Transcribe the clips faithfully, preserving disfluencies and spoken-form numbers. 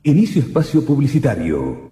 Inicio espacio publicitario.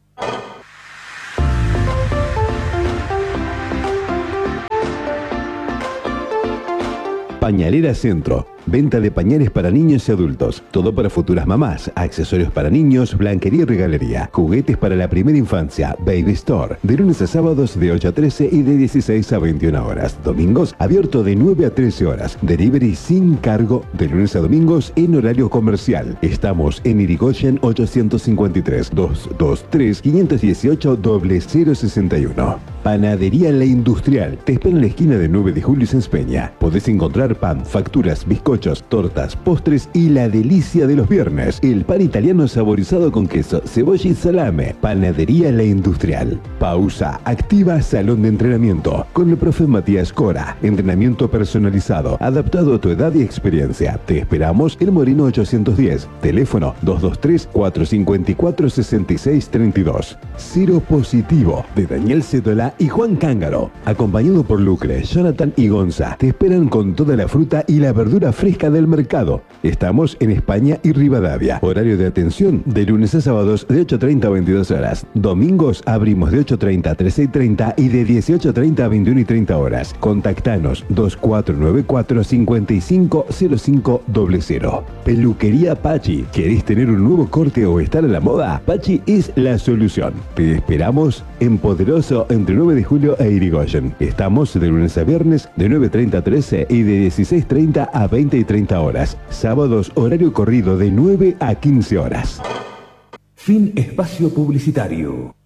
Pañalera Centro. Venta de pañales para niños y adultos. Todo para futuras mamás. Accesorios para niños, blanquería y regalería. Juguetes para la primera infancia. Baby Store. De lunes a sábados de ocho a trece y de dieciséis a veintiuna horas. Domingos abierto de nueve a trece horas. Delivery sin cargo de lunes a domingos en horario comercial. Estamos en Irigoyen ochocientos cincuenta y tres, doscientos veintitrés, quinientos dieciocho, cero cero sesenta y uno. Panadería La Industrial. Te espera en la esquina de nueve de julio y Sáenz Peña. Podés encontrar pan, facturas, bizcochos, tortas, postres y la delicia de los viernes, el pan italiano saborizado con queso, cebolla y salame. Panadería La Industrial. Pausa activa salón de entrenamiento con el profe Matías Cora. Entrenamiento personalizado, adaptado a tu edad y experiencia. Te esperamos en Moreno ochocientos diez. Teléfono dos dos tres, cuatro cinco cuatro, seis seis tres dos. Cero Positivo de Daniel Cédola y Juan Cángaro, acompañado por Lucre, Jonathan y Gonza. Te esperan con toda la fruta y la verdura fresca del mercado. Estamos en España y Rivadavia. Horario de atención de lunes a sábados de ocho treinta a veintidós horas. Domingos abrimos de ocho treinta a trece y treinta y de dieciocho treinta a veintiuna y treinta horas. Contactanos dos cuatro nueve cuatro, cinco cinco cero cinco cero cero. Peluquería Pachi. ¿Querés tener un nuevo corte o estar a la moda? Pachi es la solución. Te esperamos en Poderoso entre nueve de julio e Irigoyen. Estamos de lunes a viernes de nueve treinta a trece y de dieciséis treinta a veinte y treinta horas. Sábados horario corrido de nueve a quince horas. Fin espacio publicitario.